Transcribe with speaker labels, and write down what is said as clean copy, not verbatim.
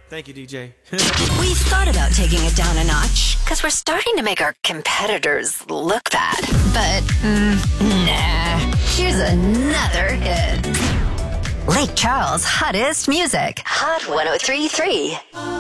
Speaker 1: Thank you, DJ.
Speaker 2: We thought about taking it down a notch because we're starting to make our competitors look bad. But, nah. Here's another hit. Lake Charles' hottest music. Hot 103.3.